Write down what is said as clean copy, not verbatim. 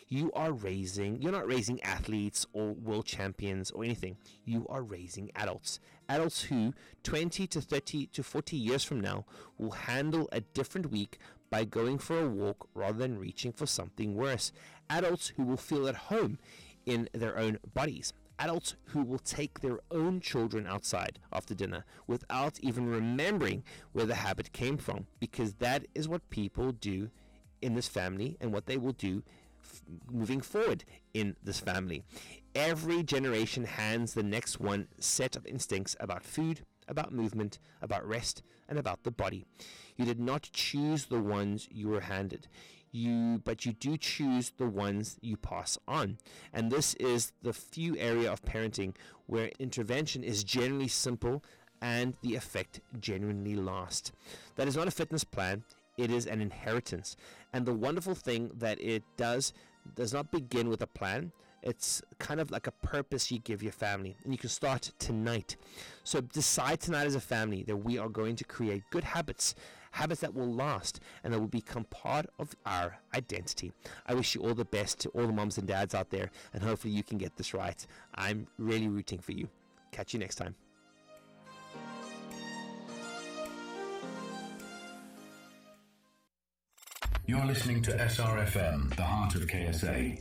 You're not raising athletes or world champions or anything. You are raising adults. Adults who 20 to 30 to 40 years from now will handle a different week by going for a walk rather than reaching for something worse. Adults who will feel at home in their own bodies. Adults who will take their own children outside after dinner without even remembering where the habit came from, because that is what people do in this family and what they will do moving forward in this family. Every generation hands the next one set of instincts about food, about movement, about rest, and about the body. You did not choose the ones you were handed, but you do choose the ones you pass on. And this is the few area of parenting where intervention is generally simple and the effect genuinely lasts. That is not a fitness plan. It is an inheritance. And the wonderful thing that it does not begin with a plan. It's kind of like a purpose you give your family, and you can start tonight. So decide tonight as a family that we are going to create good habits that will last and that will become part of our identity. I wish you all the best to all the moms and dads out there, and hopefully you can get this right. I'm really rooting for you. Catch you next time. You're listening to SRFM, the heart of KSA.